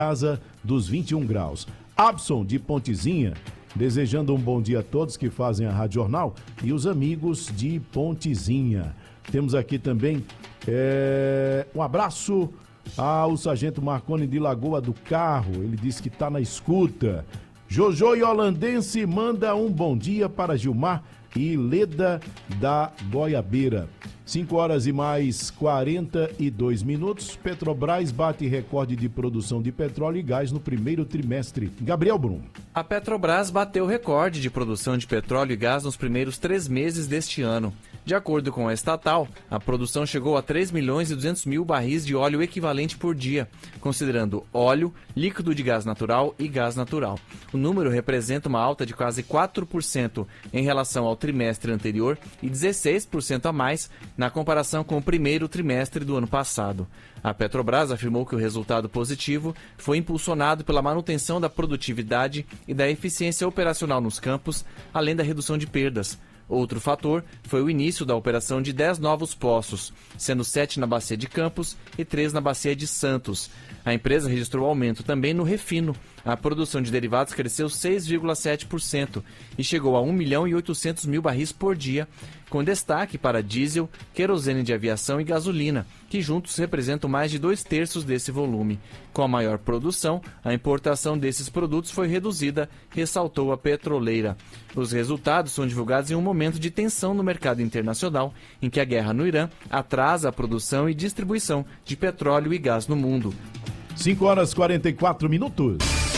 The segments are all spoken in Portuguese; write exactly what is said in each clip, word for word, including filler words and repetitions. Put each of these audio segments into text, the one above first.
casa dos vinte e um graus. Abson de Pontezinha, desejando um bom dia a todos que fazem a Rádio Jornal e os amigos de Pontezinha. Temos aqui também é, um abraço ao Sargento Marconi de Lagoa do Carro. Ele disse que está na escuta. Jojo e Holandense manda um bom dia para Gilmar e Leda da Goiabeira. cinco horas e mais quarenta e dois minutos. Petrobras bate recorde de produção de petróleo e gás no primeiro trimestre. Gabriel Brum. A Petrobras bateu recorde de produção de petróleo e gás nos primeiros três meses deste ano. De acordo com a estatal, a produção chegou a três milhões e duzentos mil barris de óleo equivalente por dia, considerando óleo, líquido de gás natural e gás natural. O número representa uma alta de quase quatro por cento em relação ao trimestre anterior e dezesseis por cento a mais na comparação com o primeiro trimestre do ano passado. A Petrobras afirmou que o resultado positivo foi impulsionado pela manutenção da produtividade e da eficiência operacional nos campos, além da redução de perdas. Outro fator foi o início da operação de dez novos poços, sendo sete na Bacia de Campos e três na Bacia de Santos. A empresa registrou aumento também no refino. A produção de derivados cresceu seis vírgula sete por cento e chegou a um milhão e oitocentos mil barris por dia, com destaque para diesel, querosene de aviação e gasolina, que juntos representam mais de dois terços desse volume. Com a maior produção, a importação desses produtos foi reduzida, ressaltou a petroleira. Os resultados são divulgados em um momento de tensão no mercado internacional, em que a guerra no Irã atrasa a produção e distribuição de petróleo e gás no mundo. cinco horas e quarenta e quatro minutos.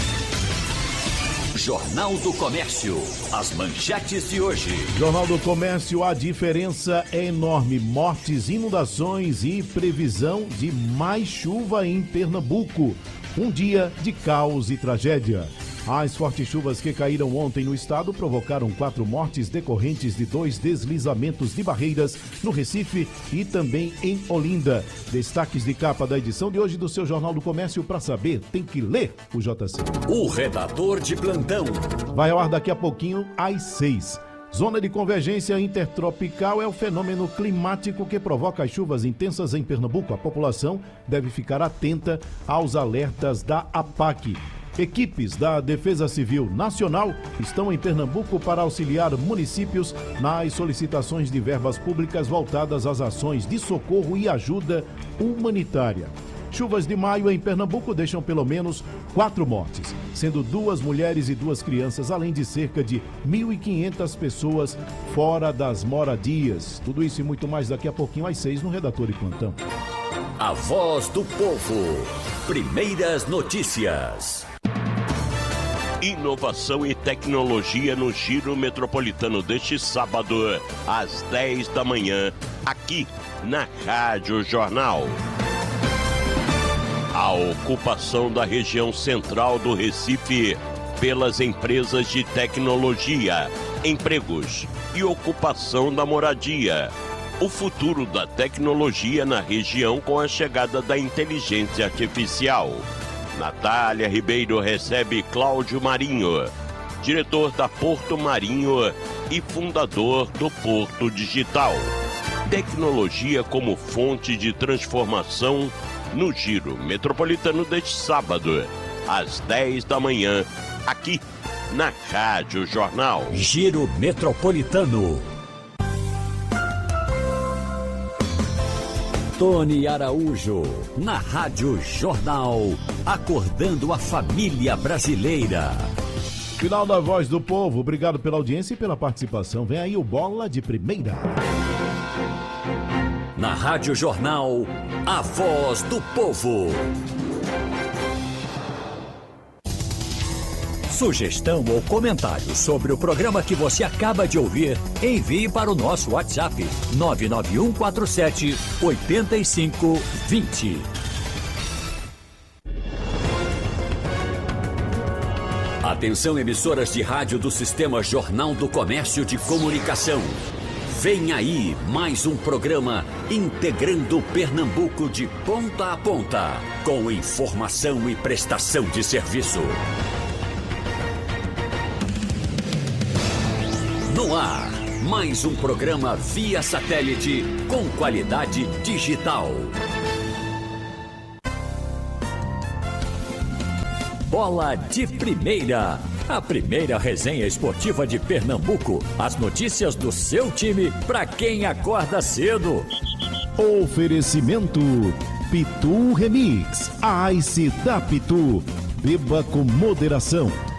Jornal do Comércio. As manchetes de hoje. Jornal do Comércio, a diferença é enorme. Mortes, inundações e previsão de mais chuva em Pernambuco. Um dia de caos e tragédia. As fortes chuvas que caíram ontem no estado provocaram quatro mortes decorrentes de dois deslizamentos de barreiras no Recife e também em Olinda. Destaques de capa da edição de hoje do seu Jornal do Comércio. Para saber, tem que ler o J C. O redator de plantão. Vai ao ar daqui a pouquinho, às seis. Zona de convergência intertropical é o fenômeno climático que provoca as chuvas intensas em Pernambuco. A população deve ficar atenta aos alertas da APAC. Equipes da Defesa Civil Nacional estão em Pernambuco para auxiliar municípios nas solicitações de verbas públicas voltadas às ações de socorro e ajuda humanitária. Chuvas de maio em Pernambuco deixam pelo menos quatro mortes, sendo duas mulheres e duas crianças, além de cerca de mil e quinhentas pessoas fora das moradias. Tudo isso e muito mais daqui a pouquinho às seis no Redator e Plantão. A Voz do Povo. Primeiras notícias. Inovação e tecnologia no Giro Metropolitano deste sábado, às dez da manhã, aqui na Rádio Jornal. A ocupação da região central do Recife pelas empresas de tecnologia, empregos e ocupação da moradia. O futuro da tecnologia na região com a chegada da inteligência artificial. Natália Ribeiro recebe Cláudio Marinho, diretor da Porto Marinho e fundador do Porto Digital. Tecnologia como fonte de transformação no Giro Metropolitano deste sábado, às dez da manhã, aqui na Rádio Jornal. Giro Metropolitano. Tony Araújo, na Rádio Jornal, acordando a família brasileira. Final da Voz do Povo, obrigado pela audiência e pela participação. Vem aí o Bola de Primeira. Na Rádio Jornal, a Voz do Povo. Sugestão ou comentário sobre o programa que você acaba de ouvir, envie para o nosso WhatsApp nove nove um quatro sete oito cinco dois zero. Atenção, emissoras de rádio do Sistema Jornal do Comércio de Comunicação. Vem aí mais um programa integrando Pernambuco de ponta a ponta, com informação e prestação de serviço. No ar, mais um programa via satélite com qualidade digital. Bola de Primeira. A primeira resenha esportiva de Pernambuco. As notícias do seu time para quem acorda cedo. Oferecimento Pitu Remix. A Ice da Pitu. Beba com moderação.